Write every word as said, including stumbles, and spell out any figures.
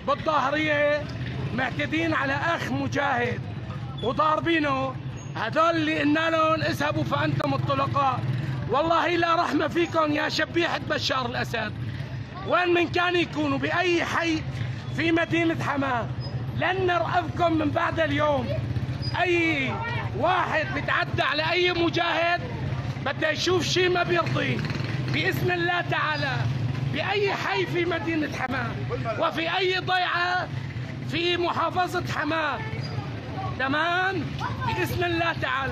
بالظاهرية معتدين على أخ مجاهد وضاربينه. هذول اللي قلنا لهم اذهبوا فأنتم الطلقاء. والله لا رحمة فيكم يا شبيحة بشار الأسد. وين من كان يكونوا بأي حي في مدينة حماة لن نرأفكم من بعد اليوم. أي واحد بيتعدى على أي مجاهد بده يشوف شيء ما بيرضيه بإذن الله تعالى بأي حي في مدينة حماة وفي أي ضيعة في محافظة حماة. تمام بإذن الله تعالى.